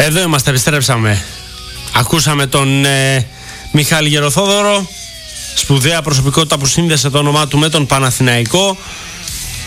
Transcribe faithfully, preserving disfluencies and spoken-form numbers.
Εδώ είμαστε, επιστρέψαμε. Ακούσαμε τον ε, Μιχάλη Γεροθόδωρο, σπουδαία προσωπικότητα που σύνδεσε το όνομά του με τον Παναθηναϊκό.